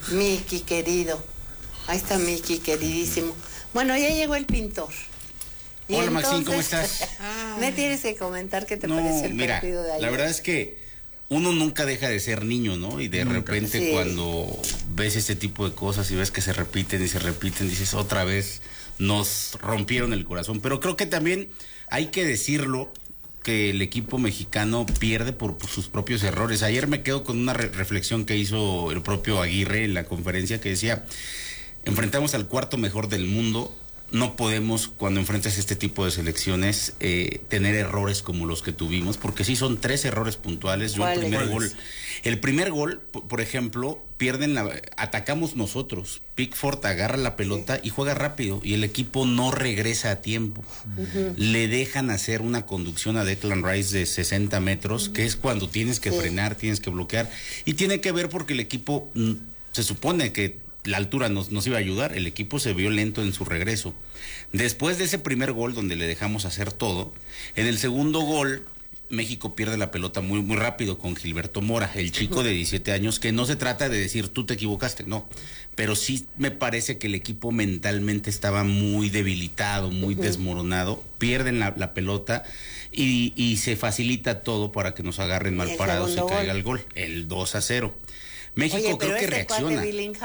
Miki, querido. Ahí está Miki, queridísimo. Bueno, ya llegó el pintor. Y hola, entonces, Maxine, ¿cómo estás? Me tienes que comentar qué te parece el partido de ayer. La verdad es que uno nunca deja de ser niño, ¿no? Y de repente cuando ves este tipo de cosas y ves que se repiten y se repiten, dices, otra vez nos rompieron el corazón. Pero creo que también hay que decirlo, que el equipo mexicano pierde por sus propios errores. Ayer me quedo con una reflexión que hizo el propio Aguirre en la conferencia, que decía, enfrentamos al cuarto mejor del mundo. No podemos, cuando enfrentas este tipo de selecciones, tener errores como los que tuvimos, porque sí son 3 errores puntuales. Yo el primer gol, por ejemplo, atacamos nosotros. Pickford agarra la pelota y juega rápido, y el equipo no regresa a tiempo. Le dejan hacer una conducción a Declan Rice de 60 metros, que es cuando tienes que frenar, tienes que bloquear, y tiene que ver porque el equipo, se supone que la altura nos iba a ayudar, el equipo se vio lento en su regreso. Después de ese primer gol donde le dejamos hacer todo, en el segundo gol México pierde la pelota muy muy rápido con Gilberto Mora, el chico de 17 años, que no se trata de decir tú te equivocaste, no, pero sí me parece que el equipo mentalmente estaba muy debilitado, muy desmoronado, pierden la pelota y se facilita todo para que nos agarren mal parados y caiga el gol, el 2-0. México creo que reacciona.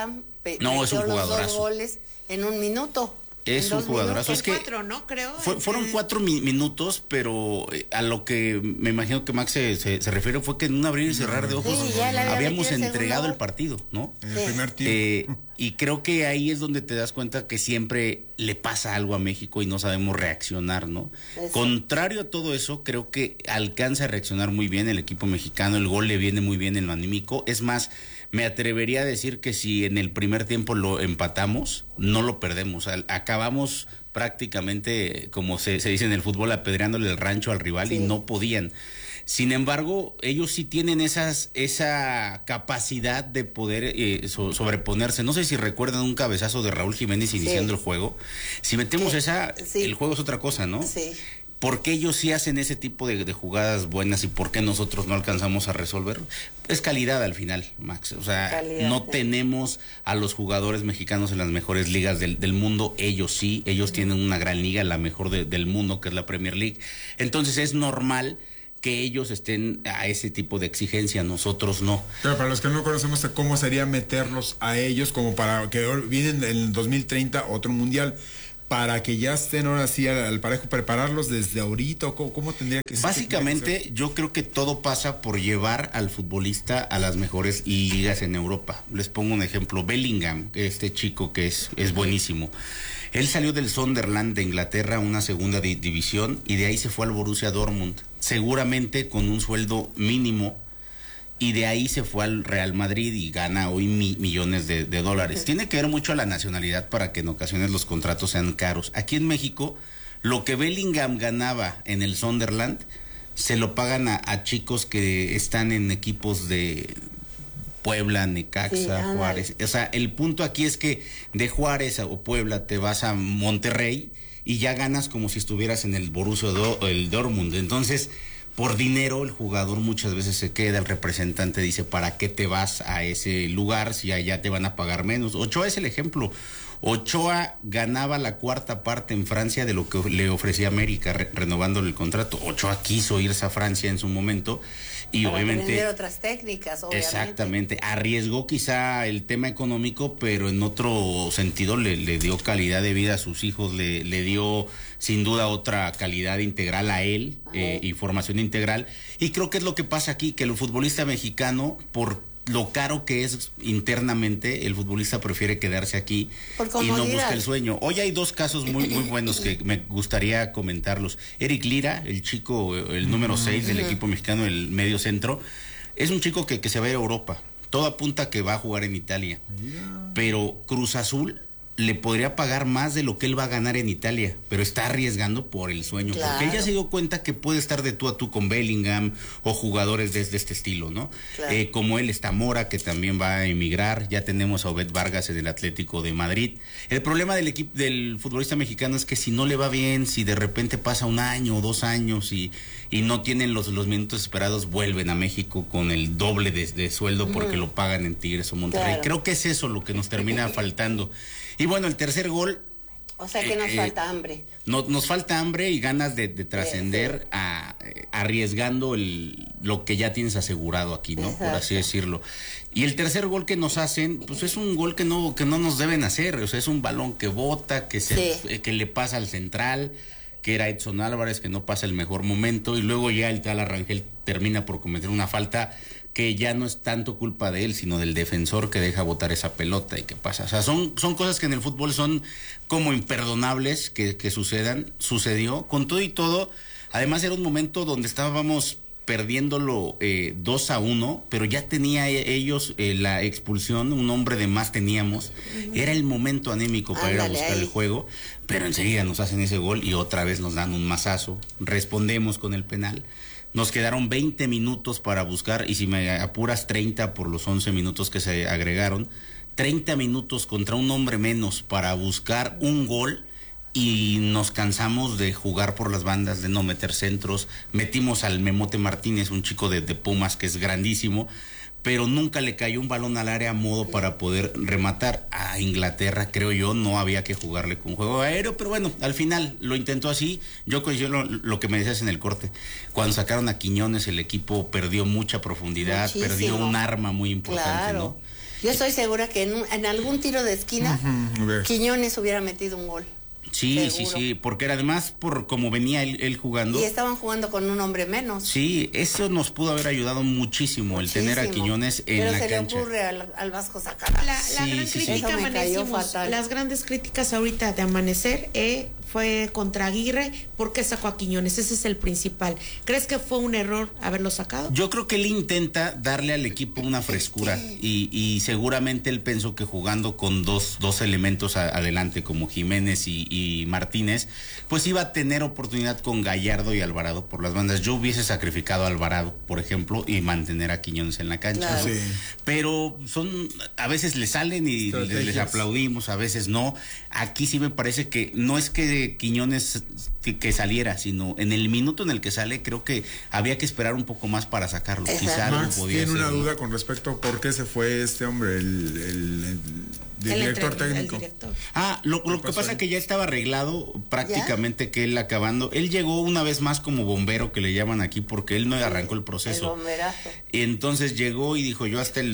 No, es un jugadorazo. Los 2 goles en un minuto. Es un jugadorazo. Es que 4, ¿no? Creo. Fueron 4 minutos, pero a lo que me imagino que Max se refiere fue que en un abrir y cerrar de ojos habíamos entregado el partido, ¿no? En el primer tiempo. Y creo que ahí es donde te das cuenta que siempre le pasa algo a México y no sabemos reaccionar, ¿no? Contrario a todo eso, creo que alcanza a reaccionar muy bien el equipo mexicano, el gol le viene muy bien en lo anímico. Es más, me atrevería a decir que si en el primer tiempo lo empatamos, no lo perdemos. Acabamos prácticamente, como se dice en el fútbol, apedreándole el rancho al rival y no podían. Sin embargo, ellos sí tienen esa capacidad de poder sobreponerse. No sé si recuerdan un cabezazo de Raúl Jiménez iniciando el juego. Si metemos el juego es otra cosa, ¿no? Sí. ¿Por qué ellos sí hacen ese tipo de jugadas buenas y por qué nosotros no alcanzamos a resolver? Es calidad al final, Max. O sea, no tenemos a los jugadores mexicanos en las mejores ligas del mundo. Ellos sí, ellos tienen una gran liga, la mejor del mundo, que es la Premier League. Entonces es normal que ellos estén a ese tipo de exigencia, nosotros no. Pero para los que no conocemos cómo sería meterlos a ellos, como para que vienen en el 2030 otro mundial, para que ya estén ahora sí al parejo, prepararlos desde ahorita, ¿cómo tendría que ser? Básicamente, yo creo que todo pasa por llevar al futbolista a las mejores ligas en Europa. Les pongo un ejemplo, Bellingham, este chico que es buenísimo. Él salió del Sunderland de Inglaterra a una segunda división y de ahí se fue al Borussia Dortmund, seguramente con un sueldo mínimo, y de ahí se fue al Real Madrid y gana hoy millones de dólares. Tiene que ver mucho a la nacionalidad para que en ocasiones los contratos sean caros. Aquí en México, lo que Bellingham ganaba en el Sunderland, se lo pagan a chicos que están en equipos de Puebla, Necaxa, Juárez. O sea, el punto aquí es que de Juárez o Puebla te vas a Monterrey y ya ganas como si estuvieras en el Borussia Dortmund. Entonces, por dinero el jugador muchas veces se queda, el representante dice, ¿para qué te vas a ese lugar si allá te van a pagar menos? Ochoa es el ejemplo. Ochoa ganaba la 4ª parte en Francia de lo que le ofrecía América renovándole el contrato. Ochoa quiso irse a Francia en su momento y para obviamente aprender otras técnicas, obviamente. Exactamente, arriesgó quizá el tema económico, pero en otro sentido le dio calidad de vida a sus hijos, le dio sin duda otra calidad integral a él y formación integral. Y creo que es lo que pasa aquí, que el futbolista mexicano, por lo caro que es internamente, el futbolista prefiere quedarse aquí y no busca el sueño. Hoy hay 2 casos muy buenos que me gustaría comentarlos. Eric Lira, el chico, el número 6 del equipo mexicano, el medio centro, es un chico que se va a ir a Europa. Todo apunta que va a jugar en Italia. Pero Cruz Azul le podría pagar más de lo que él va a ganar en Italia, pero está arriesgando por el sueño, porque él ya se dio cuenta que puede estar de tú a tú con Bellingham o jugadores de este estilo, ¿no? Claro. Como él está Mora, que también va a emigrar, ya tenemos a Obed Vargas en el Atlético de Madrid. El problema del equipo, del futbolista mexicano, es que si no le va bien, si de repente pasa 1 año o 2 años y no tienen los minutos esperados, vuelven a México con el doble de sueldo porque lo pagan en Tigres o Monterrey. Claro. Creo que es eso lo que nos termina faltando. Y bueno, el tercer gol... O sea que nos falta hambre. Nos falta hambre y ganas de trascender arriesgando lo que ya tienes asegurado aquí, ¿no? Exacto. Por así decirlo. Y el tercer gol que nos hacen, pues es un gol que no nos deben hacer. O sea, es un balón que bota, que le pasa al central, que era Edson Álvarez, que no pasa el mejor momento. Y luego ya el tal Rangel termina por cometer una falta que ya no es tanto culpa de él, sino del defensor que deja botar esa pelota y que pasa. O sea, son cosas que en el fútbol son como imperdonables que sucedió. Con todo y todo, además era un momento donde estábamos perdiéndolo 2-1, pero ya tenía ellos la expulsión, un hombre de más teníamos. Era el momento anémico para ir a buscar el juego, pero enseguida nos hacen ese gol y otra vez nos dan un mazazo. Respondemos con el penal. Nos quedaron 20 minutos para buscar, y si me apuras 30 por los 11 minutos que se agregaron, 30 minutos contra un hombre menos para buscar un gol, y nos cansamos de jugar por las bandas, de no meter centros. Metimos al Memote Martínez, un chico de Pumas que es grandísimo, pero nunca le cayó un balón al área a modo para poder rematar. A Inglaterra, creo yo, no había que jugarle con juego aéreo, pero bueno, al final lo intentó así. Yo coincido lo que me decías en el corte. Cuando sacaron a Quiñones, el equipo perdió mucha profundidad, muchísimo. Perdió un arma muy importante, claro. ¿No? Yo estoy segura que en algún tiro de esquina, Quiñones hubiera metido un gol. Sí, seguro. Sí, porque era además por como venía él jugando. Y estaban jugando con un hombre menos. Sí, eso nos pudo haber ayudado muchísimo. El tener a Quiñones en la cancha. Pero se le ocurre al Vasco Sacará. La gran crítica, las grandes críticas ahorita de Amanecer fue contra Aguirre. ¿Por qué sacó a Quiñones? Ese es el principal. ¿Crees que fue un error haberlo sacado? Yo creo que él intenta darle al equipo una frescura y seguramente él pensó que jugando con dos elementos adelante como Jiménez y Martínez, pues iba a tener oportunidad con Gallardo y Alvarado por las bandas. Yo hubiese sacrificado a Alvarado, por ejemplo, y mantener a Quiñones en la cancha. Claro. Sí. Pero a veces le salen y les aplaudimos, a veces no. Aquí sí me parece que no es que Quiñones que saliera, sino en el minuto en el que sale, creo que había que esperar un poco más para sacarlo. Quizá Max podía tiene una duda con respecto a por qué se fue este hombre, el director técnico. Lo que pasa es que ya estaba arreglado prácticamente. ¿Ya? Que él acabando, él llegó una vez más como bombero, que le llaman aquí, porque él no arrancó el proceso. El bomberazo. Y entonces llegó y dijo, yo hasta el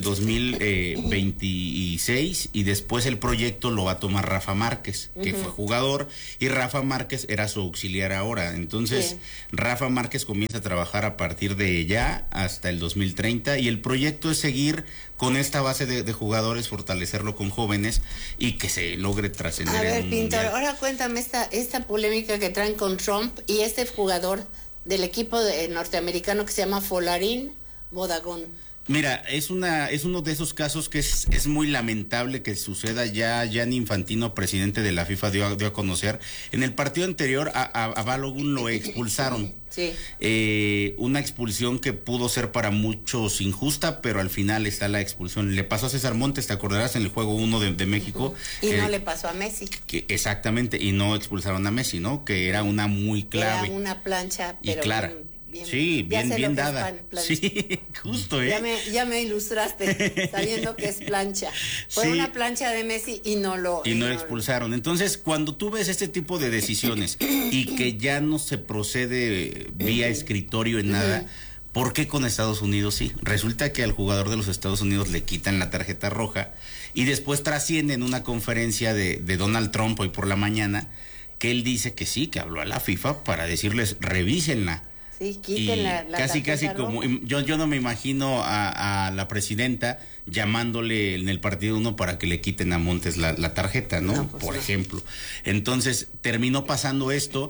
2026, y después el proyecto lo va a tomar Rafa Márquez, que fue jugador, y Rafa Márquez era su auxiliar ahora. Entonces Rafa Márquez comienza a trabajar a partir de ya hasta el 2030, y el proyecto es seguir con esta base de jugadores, fortalecerlo con jóvenes y que se logre trascender. A ver, Pintor, ahora cuéntame esta polémica que traen con Trump y este jugador del equipo norteamericano que se llama Folarin Bodagón. Mira, es uno de esos casos que es muy lamentable que suceda. Ya Gianni Infantino, presidente de la FIFA, dio a conocer. En el partido anterior a Balogun lo expulsaron. Sí. Una expulsión que pudo ser para muchos injusta, pero al final está la expulsión. Le pasó a César Montes, te acordarás, en el juego 1 de México. Y no le pasó a Messi. Exactamente, y no expulsaron a Messi, ¿no? Que era una muy clave. Era una plancha, pero y clara. Bien dada. Sí, justo, Ya me ilustraste, sabiendo que es plancha. Fue una plancha de Messi y no lo expulsaron. Entonces, cuando tú ves este tipo de decisiones y que ya no se procede vía escritorio en nada, ¿por qué con Estados Unidos sí? Resulta que al jugador de los Estados Unidos le quitan la tarjeta roja y después trasciende en una conferencia de Donald Trump hoy por la mañana, que él dice que sí, que habló a la FIFA para decirles, revísenla. Sí, quiten la casi como yo no me imagino a la presidenta llamándole en el partido 1 para que le quiten a Montes la tarjeta, ¿no? Pues por ejemplo. Entonces terminó pasando esto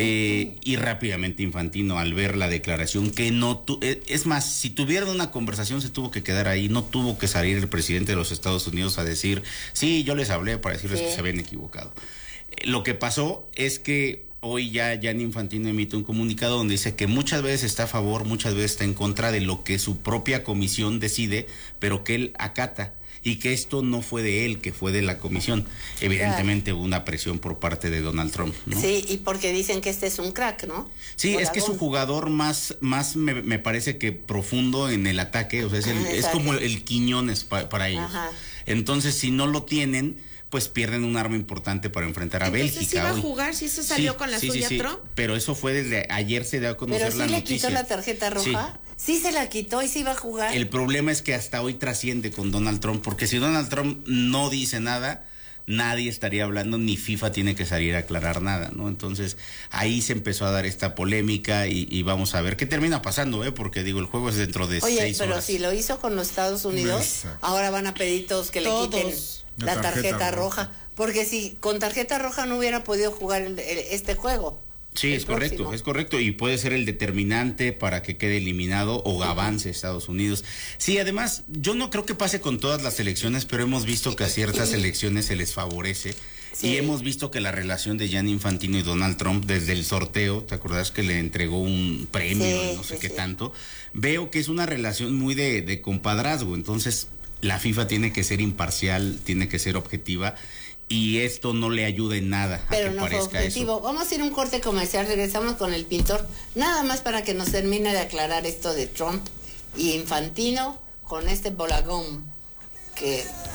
y rápidamente Infantino, al ver la declaración que es más, si tuvieran una conversación se tuvo que quedar ahí, no tuvo que salir el presidente de los Estados Unidos a decir, sí, yo les hablé para decirles que se habían equivocado. Lo que pasó es que hoy ya Gianni Infantino emite un comunicado donde dice que muchas veces está a favor, muchas veces está en contra de lo que su propia comisión decide, pero que él acata y que esto no fue de él, que fue de la comisión. Evidentemente hubo una presión por parte de Donald Trump, ¿no? Sí, y porque dicen que este es un crack, ¿no? Sí, es que es su jugador más me parece que profundo en el ataque, o sea, es como el Quiñones para ellos. Ajá. Entonces, si no lo tienen, pues pierden un arma importante para enfrentar a Bélgica. ¿Sí iba a jugar? ¿Sí se salió con la suya Trump? Pero eso fue desde ayer, se dio a conocer la noticia. ¿Pero sí le quitó la tarjeta roja? Sí se la quitó y sí iba a jugar. El problema es que hasta hoy trasciende con Donald Trump, porque si Donald Trump no dice nada, nadie estaría hablando, ni FIFA tiene que salir a aclarar nada, ¿no? Entonces ahí se empezó a dar esta polémica y vamos a ver qué termina pasando, porque digo, el juego es dentro de 6 horas. Oye, pero si lo hizo con los Estados Unidos, ahora van a pedir todos que le quiten la tarjeta roja. Porque si con tarjeta roja no hubiera podido jugar este juego. Sí, es correcto, y puede ser el determinante para que quede eliminado o avance Estados Unidos. Sí, además, yo no creo que pase con todas las selecciones, pero hemos visto que a ciertas selecciones se les favorece. Sí. Y hemos visto que la relación de Gianni Infantino y Donald Trump desde el sorteo, ¿te acuerdas que le entregó un premio y no sé qué tanto? Veo que es una relación muy de compadrazgo, entonces la FIFA tiene que ser imparcial, tiene que ser objetiva. Y esto no le ayuda en nada. Pero a que no parezca fue objetivo. Eso. Vamos a ir a un corte comercial, regresamos con el pintor, nada más para que nos termine de aclarar esto de Trump y Infantino con este bolagón que